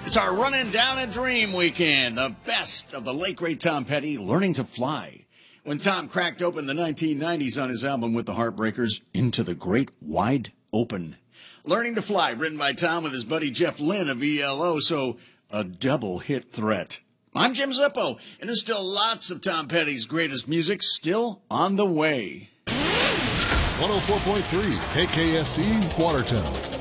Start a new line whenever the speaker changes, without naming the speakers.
It's our Running Down a Dream weekend, the best of the late great Tom Petty learning to fly. When Tom cracked open the 1990s on his album with the Heartbreakers, Into the Great Wide Open. Learning to Fly, written by Tom with his buddy Jeff Lynne of ELO, so a double hit threat. I'm Jim Zippo, and there's still lots of Tom Petty's greatest music still on the way.
104.3 KKSC Watertown.